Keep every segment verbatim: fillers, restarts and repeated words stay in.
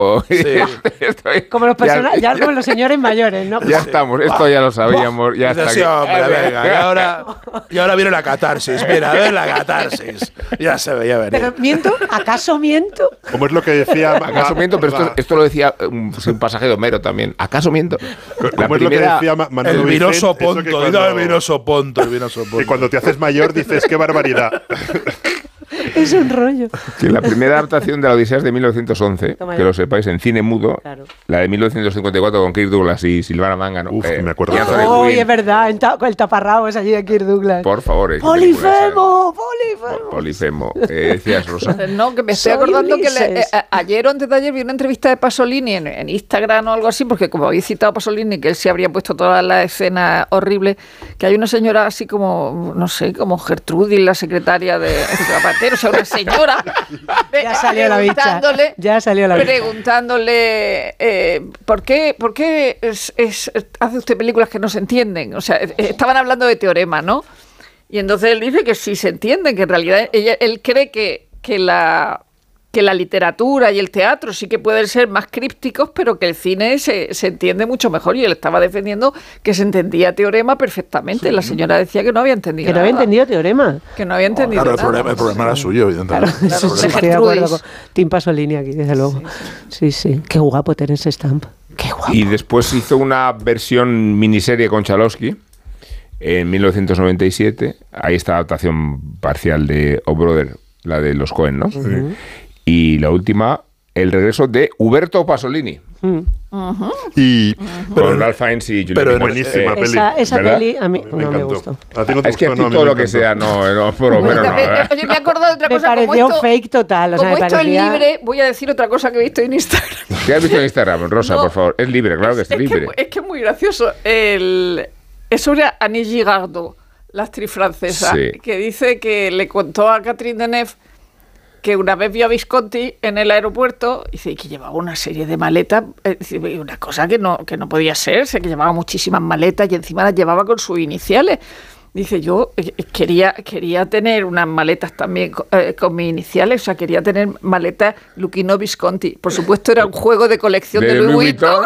O, Sí. estoy, Como los personajes, ya, ya como los señores mayores, ¿no? Ya estamos, esto ya lo sabíamos. Ya Dice, está sí, aquí. hombre, venga, y ahora, y ahora viene la catarsis. Mira, a ver la catarsis. Ya se veía venir. Pero miento, ¿acaso miento? Como es lo que decía... ¿Acaso miento? Pero esto, esto lo decía un, un pasaje de Homero también. ¿Acaso miento? La Como es lo que primera, decía Ma- Manolo El vinoso Vicent, eso ponto, que cuando, cuando- el vinoso ponto, el vinoso ponto. Que cuando te haces mayor dices, qué barbaridad. Es un rollo. que la primera adaptación de la Odisea es de mil novecientos once, Toma que ya. lo sepáis, en cine mudo. Claro. La de mil novecientos cincuenta y cuatro con Kirk Douglas y Silvana Mangano. Uf, me acuerdo y de Anthony todo. Uy, Quinn. es verdad, en ta- con el taparrabo es allí de Kirk Douglas. Por favor. eh, qué película esa. ¡Polifemo! ¡Polifemo! Polifemo. Eh, decías, Rosa. No, que me estoy Soy acordando que le- Ulises. eh, a- ayer o antes de ayer vi una entrevista de Pasolini en, en Instagram o algo así, porque como habéis citado a Pasolini, que él se habría puesto toda la escena horrible, que hay una señora así como, no sé, como Gertrudis, la secretaria de Zapatero, o sea, una señora Ya salió la bicha. preguntándole- Ya salió la bicha. preguntándole eh, ¿por qué, por qué es- es- hace usted películas que no se entienden? O sea, eh, estaban hablando de Teorema, ¿no? Y entonces él dice que sí se entienden, que en realidad ella, él cree que, que la que la literatura y el teatro sí que pueden ser más crípticos, pero que el cine se, se entiende mucho mejor. Y él estaba defendiendo que se entendía Teorema perfectamente. Sí. La señora decía que no había entendido Que no nada. había entendido Teorema. Que no había entendido Claro, el nada. problema, el problema era suyo, evidentemente. Claro, Claro, sí, de estoy de acuerdo Gertrudis. con Tim Pasolini aquí, desde luego. Sí, sí. Qué guapo Terence Stamp. Qué guapo. Y después hizo una versión miniserie con Chalowski en mil novecientos noventa y siete. Ahí está la adaptación parcial de O Brother, la de los Coen, ¿no? Uh-huh. Y la última, el regreso de Huberto Pasolini. Mm. Y... Con Ralph Fiennes y Juliette pero Binoche. buenísima peli. Esa, esa ¿verdad? peli a mí Me no me encantó. gustó. ¿A ti no te Es que a gustó? ti No, a mí todo me lo que encantó. sea, no, no, por lo menos no. Oye, ¿eh? oye, me he acordado de otra Me cosa. como pareció esto- fake total. O sea, Como me esto parecía... es libre, voy a decir otra cosa que he visto en Instagram. ¿Qué has visto en Instagram, Rosa, No. por favor? Es libre, claro que es, es libre. Que, es que es muy gracioso. El, es sobre Annie Girardot, la actriz francesa, Sí. que dice que le contó a Catherine Deneuve que una vez vio a Visconti en el aeropuerto y dice que llevaba una serie de maletas, eh, dice, una cosa que no, que no podía ser, o sea, que llevaba muchísimas maletas y encima las llevaba con sus iniciales. Dice, yo eh, quería, quería tener unas maletas también eh, con mis iniciales, o sea, quería tener maletas Luchino Visconti. Por supuesto, era un juego de colección de, De Louis Louis Vuitton.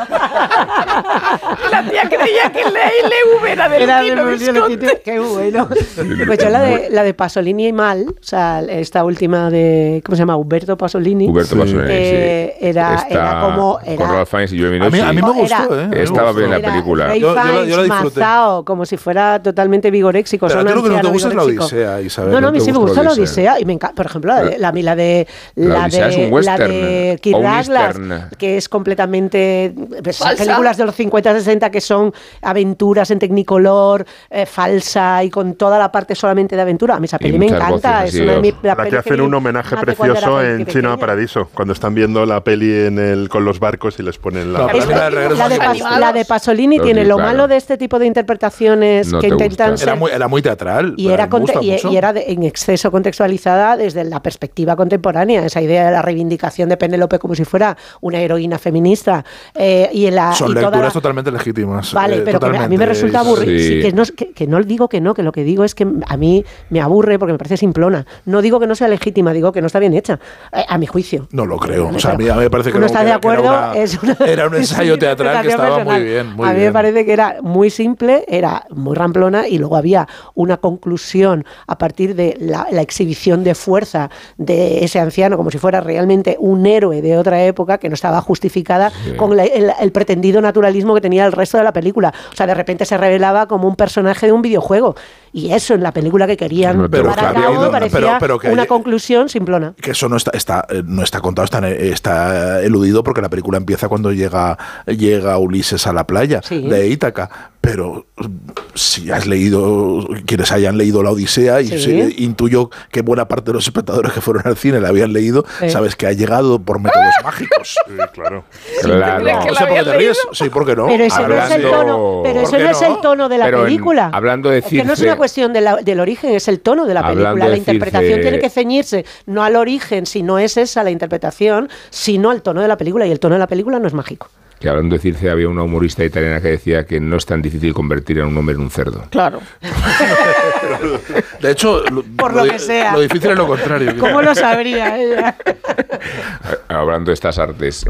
La tía creía que la L V era de Era de Luchino Luchino Visconti. Visconti. Qué bueno. Pues yo la de, la de Pasolini y Mal, o sea, esta última de, ¿cómo se llama? Huberto Pasolini. Huberto Pasolini, eh, sí. era, Está era como... Era, con Ralph Fiennes y Juliette A mí, Binoche. a mí me Era- gustó, ¿eh? A mí me Estaba gustó. bien la era película. Ray Yo- yo la- yo la Fiennes disfruté. mazao, como si fuera totalmente vigoréxico. Pero son a ti lo que no te anciano gusta es la vigoréxico. Odisea, Isabel. No, no, a ¿no mí te sí me gusta gusta la la Odisea? Odisea. Y me encanta, por ejemplo, la de la, la de La la Odisea de, es un la western, de Kirk o un Douglas, eastern. que es completamente pues, Falsa. películas de los cincuenta sesenta que son aventuras en Technicolor, eh, falsa y con toda la parte solamente de aventura. A mí esa Y peli me muchas encanta. voces Es así, una de mis off. las La que pelis hacen vi un homenaje hace cuando era precioso en pequeña. Chino a Paradiso, cuando están viendo la peli en el, con los barcos y les ponen la... No, Es- pero la de Regreso la, de a Pas- Animados. la de Pasolini Los tiene vi, lo claro. malo de este tipo de interpretaciones No que te intentan gusta. ser Era muy, era muy teatral. y pero era, me conte- gusta y, mucho. y era de- en exceso contextualizada desde la perspectiva contemporánea, esa idea de la reivindicación de Penélope como si fuera una heroína feminista. eh, y en la, Son y toda lecturas la- totalmente legítimas. Vale, eh, pero que me- a mí me totalmente. resulta aburrido. Sí. Sí, que, no, que, que no digo que no, que lo que digo es que a mí me aburre porque me parece simplona. No digo que no sea legítima, digo que no está bien hecha, eh, a mi juicio. No lo creo. Vale, O sea, a mí, pero a mí me parece que, uno no, está que de era- que era acuerdo, una- es una- era un ensayo teatral que interpretación estaba muy personal. bien. Muy a mí bien. me parece que era muy simple, era muy ramplona y luego había una conclusión a partir de la, la exhibición de fuerza de ese anciano como si fuera realmente un héroe de otra época que no estaba justificada Sí. con la- el, el pretendido naturalismo que tenía el resto de la película. O sea, de repente se revelaba como un personaje de un videojuego y eso en la película que querían No te llevar gusta. a cabo Pero- me parecía pero- pero que una hay- conclusión simplona. Que eso no está, está, eh, no está contado, está, está eludido porque la película empieza cuando llega, llega Ulises a la playa Sí. de Ítaca. Pero mm, si has leído, quienes hayan leído La Odisea, y Sí. sí, intuyo que buena parte de los espectadores que fueron al cine la habían leído, Sí. sabes que ha llegado por métodos mágicos. Sí, claro. Claro. ¿Crees que No la sé por qué habían te ríes. leído? Sí, ¿por qué no? Pero ese no es el Hablando- tono, pero ¿Por ese qué no es no? el tono de la Pero en- película. hablando de Es que no es Circe- una cuestión de la- del origen, es el tono de la Hablando película. de La interpretación Circe- tiene que ceñirse no al origen, si no es esa la interpretación, sino al tono de la película. Y el tono de la película no es mágico. Que hablando de Circe, había una humorista italiana que decía que no es tan difícil convertir a un hombre en un cerdo. Claro. De hecho, lo, Por lo lo, que sea. Lo difícil es lo contrario. ¿Cómo lo sabría ella? Hablando de estas artes,